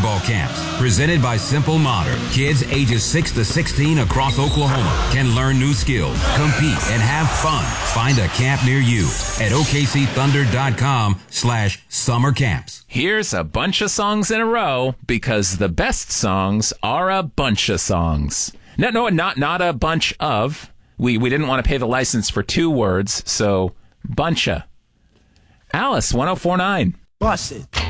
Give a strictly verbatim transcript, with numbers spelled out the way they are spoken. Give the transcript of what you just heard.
volleyball camps presented by Simple Modern. Kids ages six to sixteen across Oklahoma can learn new skills, compete, and have fun. Find a camp near you at O K C Thunder dot com slash summer camps. Here's a bunch of songs in a row because the best songs are a bunch of songs. No, no, not not a bunch of. We we didn't want to pay the license for two words, so buncha. Alice, one oh four point nine. Bust it.